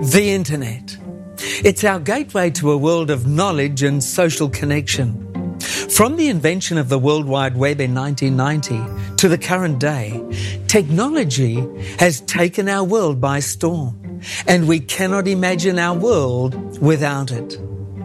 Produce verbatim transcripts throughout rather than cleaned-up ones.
The Internet. It's our gateway to a world of knowledge and social connection. From the invention of the World Wide Web in nineteen ninety to the current day, technology has taken our world by storm, and we cannot imagine our world without it.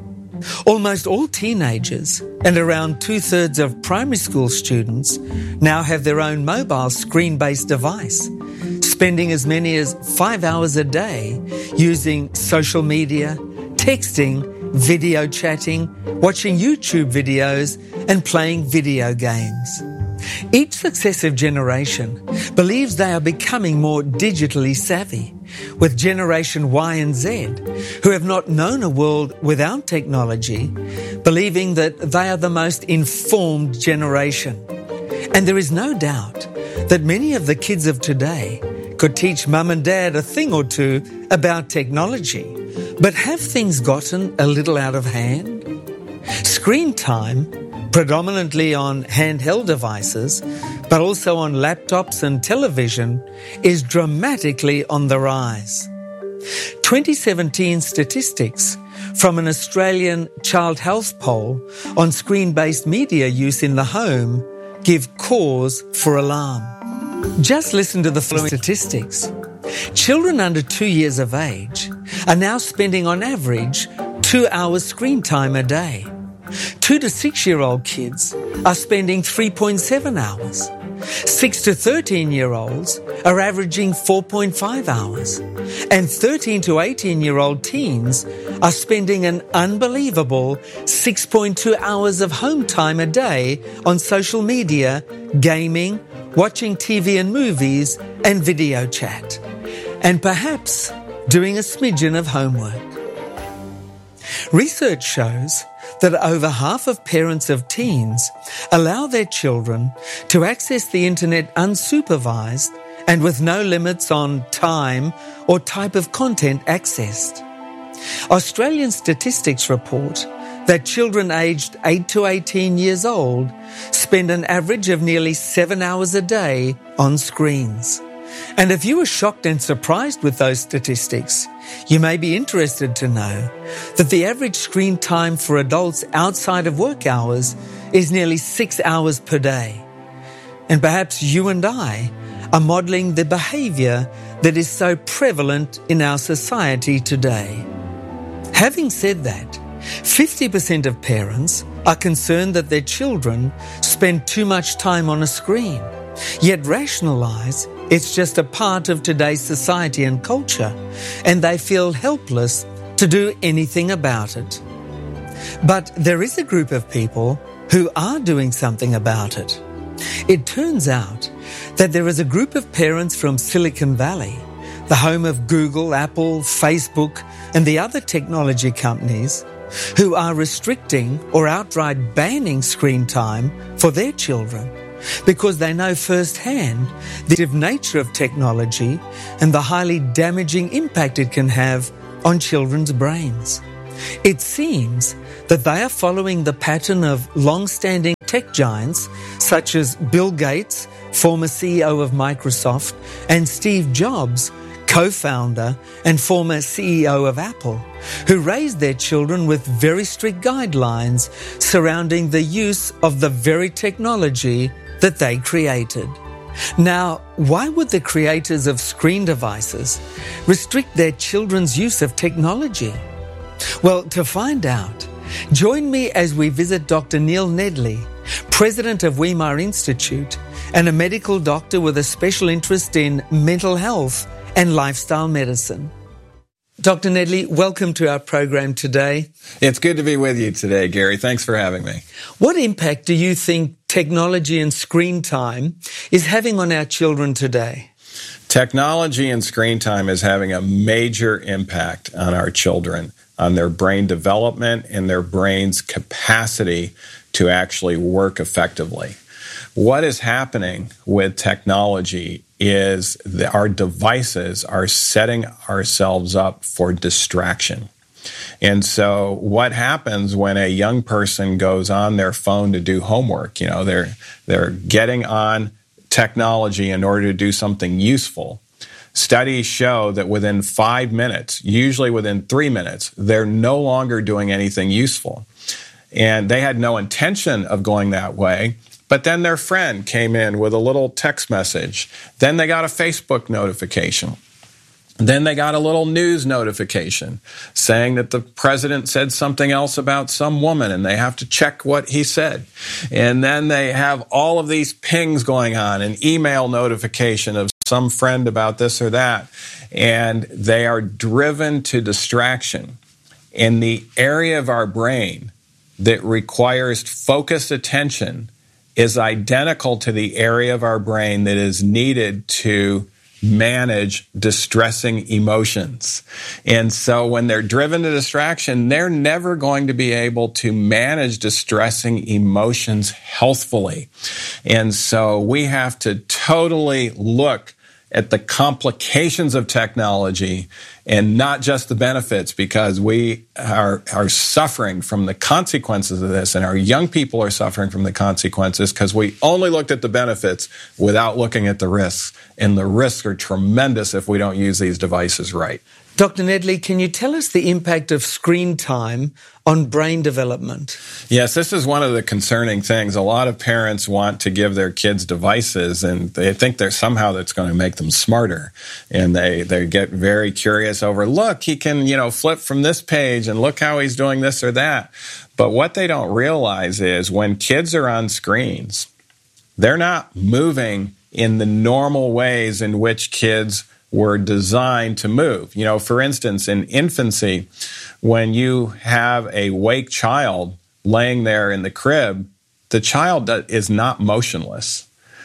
Almost all teenagers and around two-thirds of primary school students now have their own mobile screen-based device, spending as many as five hours a day using social media, texting, video chatting, watching YouTube videos, and playing video games. Each successive generation believes they are becoming more digitally savvy, with Generation Y and Z, who have not known a world without technology, believing that they are the most informed generation. And there is no doubt that many of the kids of today could teach mum and dad a thing or two about technology. But have things gotten a little out of hand? Screen time, predominantly on handheld devices, but also on laptops and television, is dramatically on the rise. twenty seventeen statistics from an Australian child health poll on screen-based media use in the home give cause for alarm. Just listen to the following statistics. Children under two years of age are now spending on average two hours screen time a day. Two to six-year-old kids are spending three point seven hours. Six to thirteen-year-olds are averaging four point five hours. And thirteen to eighteen-year-old teens are spending an unbelievable six point two hours of home time a day on social media, gaming, watching T V and movies, and video chat. And perhaps doing a smidgen of homework. Research shows that over half of parents of teens allow their children to access the internet unsupervised and with no limits on time or type of content accessed. Australian statistics report that children aged eight to eighteen years old spend an average of nearly seven hours a day on screens. And if you were shocked and surprised with those statistics, you may be interested to know that the average screen time for adults outside of work hours is nearly six hours per day. And perhaps you and I are modelling the behaviour that is so prevalent in our society today. Having said that, fifty percent of parents are concerned that their children spend too much time on a screen, yet rationalise it's just a part of today's society and culture, and they feel helpless to do anything about it. But there is a group of people who are doing something about it. It turns out that there is a group of parents from Silicon Valley, the home of Google, Apple, Facebook, and the other technology companies, who are restricting or outright banning screen time for their children, because they know firsthand the addictive nature of technology and the highly damaging impact it can have on children's brains. It seems that they are following the pattern of long-standing tech giants such as Bill Gates, former C E O of Microsoft, and Steve Jobs, co-founder and former C E O of Apple, who raised their children with very strict guidelines surrounding the use of the very technology that they created. Now, why would the creators of screen devices restrict their children's use of technology? Well, to find out, join me as we visit Doctor Neil Nedley, president of Weimar Institute and a medical doctor with a special interest in mental health and lifestyle medicine. Doctor Nedley, welcome to our program today. It's good to be with you today, Gary. Thanks for having me. What impact do you think technology and screen time is having on our children today? Technology and screen time is having a major impact on our children, on their brain development and their brain's capacity to actually work effectively. What is happening with technology is that our devices are setting ourselves up for distraction. And so what happens when a young person goes on their phone to do homework? You know, they're they're getting on technology in order to do something useful. studies show that within five minutes, usually within three minutes, they're no longer doing anything useful. And they had no intention of going that way, but then their friend came in with a little text message. Then they got a Facebook notification. Then they got a little news notification saying that the president said something else about some woman and they have to check what he said. And then they have all of these pings going on, an email notification of some friend about this or that. And they are driven to distraction. In the area of our brain that requires focused attention is identical to the area of our brain that is needed to manage distressing emotions. And so when they're driven to distraction, they're never going to be able to manage distressing emotions healthfully. And so we have to totally look at the complications of technology and not just the benefits, because we are, are suffering from the consequences of this, and our young people are suffering from the consequences because we only looked at the benefits without looking at the risks, and the risks are tremendous if we don't use these devices right. Doctor Nedley, can you tell us the impact of screen time on brain development? Yes, this is one of the concerning things. A lot of parents want to give their kids devices, and they think they're somehow that's going to make them smarter. And they, they get very curious over, look, he can, you know, flip from this page, and look how he's doing this or that. But what they don't realize is when kids are on screens, they're not moving in the normal ways in which kids were designed to move. You know, for instance, in infancy, when you have a wake child laying there in the crib, the child is not motionless.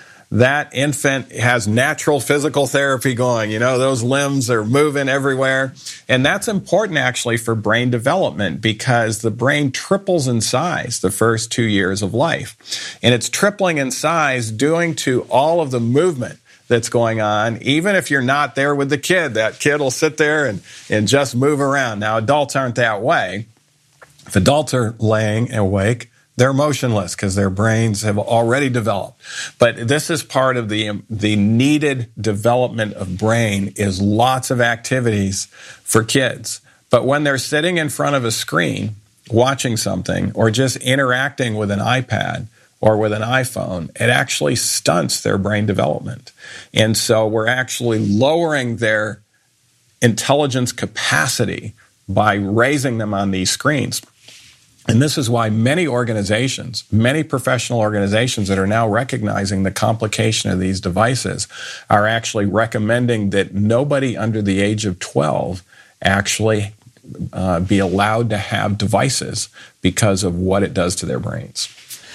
That infant has natural physical therapy going. You know, those limbs are moving everywhere. And that's important actually for brain development, because the brain triples in size the first two years of life. And it's tripling in size due to all of the movement that's going on. Even if you're not there with the kid, that kid will sit there and, and just move around. Now, adults aren't that way. If adults are laying awake, they're motionless because their brains have already developed. But this is part of the, the needed development of brain, is lots of activities for kids. But when they're sitting in front of a screen, watching something, or just interacting with an iPad, or with an iPhone, it actually stunts their brain development. And so we're actually lowering their intelligence capacity by raising them on these screens. And this is why many organizations, many professional organizations that are now recognizing the complication of these devices are actually recommending that nobody under the age of twelve actually uh, be allowed to have devices because of what it does to their brains.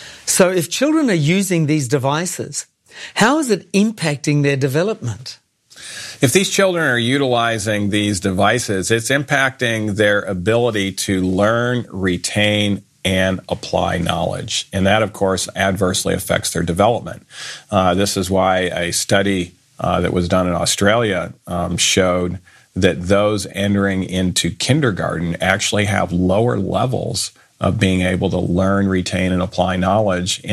So if children are using these devices, how is it impacting their development? If these children are utilizing these devices, it's impacting their ability to learn, retain, and apply knowledge. And that, of course, adversely affects their development. Uh, this is why a study uh, that was done in Australia um, showed that those entering into kindergarten actually have lower levels of being able to learn, retain, and apply knowledge.